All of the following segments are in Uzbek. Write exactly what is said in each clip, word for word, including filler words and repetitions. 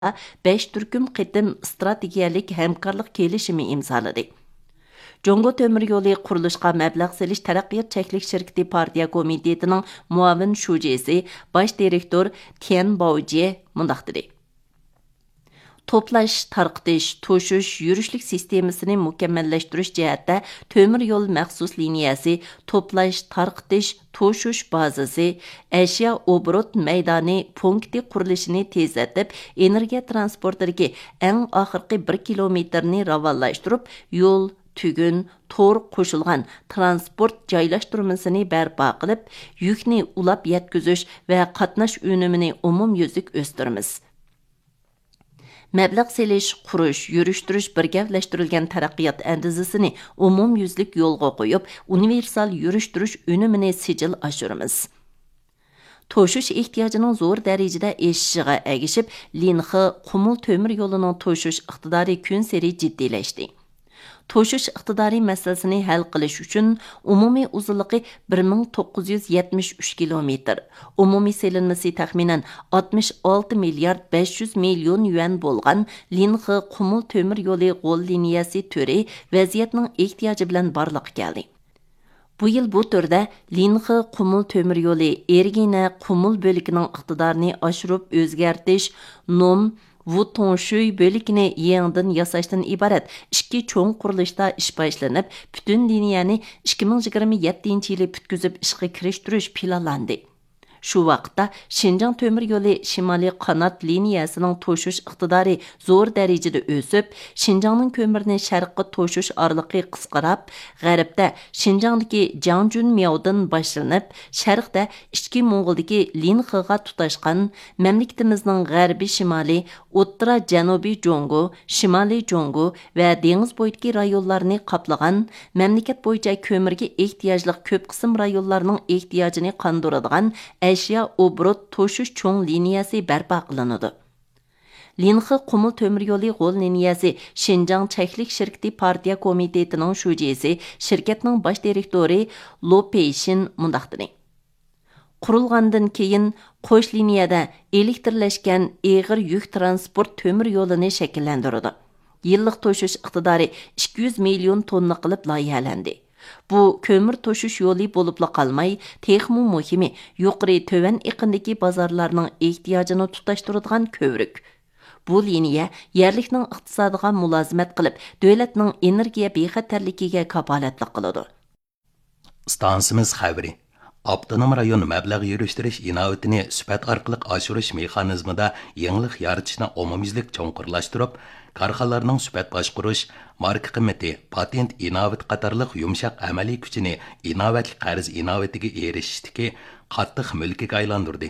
besh turkum qitim strategiyalik hamkorlik kelishimi imzoladi. Jongo Tömür Yolu qurilishga mablag' selish taraqqiyot cheklik shirkati partiya komitetining muavin shujesi, bosh direktor Tian Baoji mundaq dedi. Toplash, tarqitish, to'shish, yurishlik sistemasini mukammallashtirish jihatda Tömür yo'l maxsus liniyasi, toplash, tarqitish, to'shish bazasi, ashyo obrot maydoni punkti qurilishini tezlatib, energiya transportidagi eng oxirgi bir kilometrni ravonlashtirib, yo'l, tugun, to'r qo'shilgan transport joylashtirmasini barpo qilib, yukni ulab yetkazish va qatnash unumini umumyuzlik o'stiramiz. Mablag' selish, qurish, yurishtirish birgavlashtirilgan taraqqiyot andizasini umumyuzlik yo'lga qo'yib, universal yurishtirish unumini sijil oshiramiz. To'shish ehtiyojining zo'r darajada eshishiga ergishib, Linxi Qumul Tömür yo'lining to'shish iqtidori kun sari jiddiylashdi. To'shish iqtidori masalasini hal qilish uchun umumiy uzunligi bir ming to'qqiz yuz yetmish uch kilometr, umumiy selinmasi taxminan oltmish olti milliard besh yuz million yuan bo'lgan Linxi Qumul Tömür yo'li g'ol liniyasi turi vaziyatning ehtiyoji bilan barliqqa keldi. Bu yil bu turda Linxi Qumul Tömür yo'li Ergina Qumul bo'likining iqtidorini oshirib o'zgartish, nom Wu Tongshui bo'likini yangidan yasashdan iborat ikki cho'ng qurilishda ish boshlanib, butun liniyani ikki ming yigirma yettinchi yili bitkazib ishga kirishtirish planlandi. Shu vaqtda Şinjan Tömür yo'li shimoliy qanot liniyasining to'shish iqtidori zo'r darajada o'sib, Şinjanning ko'mirni sharqqa to'shish orliqi qisqarib, g'arbda Şinjandagi Jiangjun Miaodan boshlanib, sharqda Ichki Mo'ng'uldagi Linxiga tutashgan mamlakatimizning g'arbiy shimoliy, o'rta janubiy Jongo, shimoliy Jongo va dengiz bo'yidagi rayonlarni qoplagan mamlakat bo'yicha ko'mirga ehtiyojli ko'p qism rayonlarning ehtiyojini qondiradigan ashyo obrot to'shish cho'ng liniyasi barpo qilinadi. Linxi Qumul Tömür yo'li g'ol liniyasi Şinjan cheklik shirkati partiya komitetining shujesi, shirkatning bosh direktori Lo Peishin mundaq dedi. Qurilgandan keyin qo'sh liniyada elektrlashgan eg'ir yuk transport to'mir yo'lini shakllantirdi. Yillik to'shish iqtidori ikki yuz million tonna qilib loyihalandi. Bu ko'mir to'shish yo'li bo'libla qolmay, texmu muhimi yuqori töven iqindagi bozorlarning ehtiyojini tutashtiradigan ko'vrik. Bu liniya yerlikning iqtisodiga mulozimat qilib, davlatning energiya bexatarligiga kafolatlik qiladi. Stansimiz xabari. Avtonom rayon mablag' yurishtirish inovatini sifat orqali oshirish mexanizmida yangilik yaratishni umumyuzlik cho'nqurlashtirib, korxonalarning sifat boshqarish, marka qimmati, patent inovat qatorliq yumshoq amaliy kuchini innovatli qarz innovatiga erishishdagi qattiq mulkiga aylantirdi.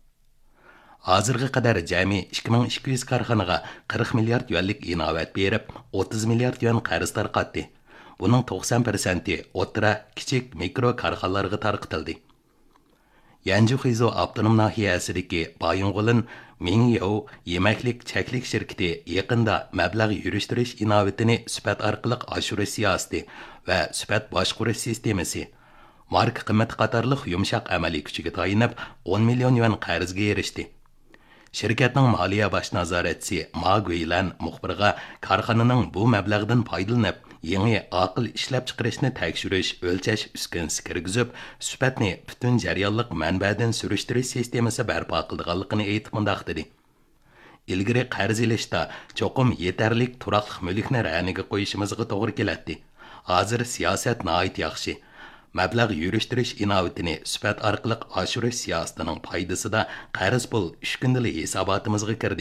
Hozirga qadar jami ikki ming ikki yuz korxonaga qirq milliard yuanlik innovat berib, o'ttiz milliard yuan qarz tarqatdi. Bunun to'qson persenti o'rta, kichik mikro korxonalarga tarqatildi. Yanji Xizo avtonom nahiyasidagi Baying'olin Mingyou yemaklik cheklik shirkati yaqinda mablag' yurishtirish innovatini sifat orqali oshirish siyosati va sifat boshqarish sistemasi, marka qimmat qatorliq yumshoq amaliy kuchiga tayinib o'n million yuan qarzga erishdi. Şirketning moliya bosh nazoratchisi Ma Guilan muxbirga korxonaning bu mablag'dan foydalanib, yangi aql ishlab chiqarishni tekshirish, o'lchash uskunasi kirgizib, sifatni butun jarayonlik manbadan surishtirish sistemasi barpo qilganligini aytib mundaq dedi. Ilgari qarz ilishda cho'qim yetarlik turaqliq mulkni ra'niga qo'yishimizga to'g'ri keladi. Hozir siyosat nihoyat yaxshi. Mablag' yurishtirish innovatini sifat orqali oshirish siyosatining foydasida qarz pul uch kundalik hisobotimizga kirdi.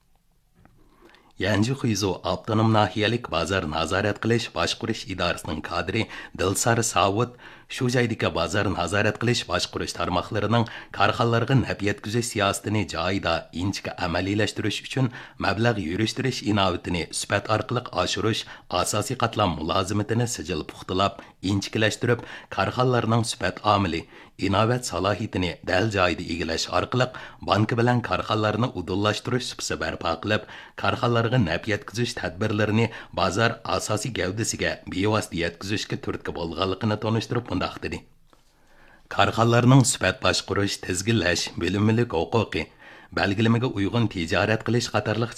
Yanji Xizo avtonom nahiyalik bozor nazorat qilish boshqarish idorasining kadri Dilsar Savut shu joydagi bozor nazorat qilish boshqarish tarmoqlarining korxonalarga naf yetkazish siyosatini joyida inchga amaliylashtirish uchun mablag' yurishtirish innovatini sifat orqali oshirish asosiy qatlam mulozimatini sijil puxtalab, inchikilashtirib, korxonalarning sifat omili innovat salohiyatini dal joyida egallash orqali bank bilan korxonalarni udullashtirish sipsi barpo qilib, korxonalarga naf yetkazish tadbirlarini bozor asosiy gavdasiga bevosita yetkazishga turtki bo'lganligini tonishtirib mundaq dedi. Korxonalarning sifat boshqarish, tizginlash, bilimlilik huquqi belgilamaga uyg'un tijorat qilish qatorliq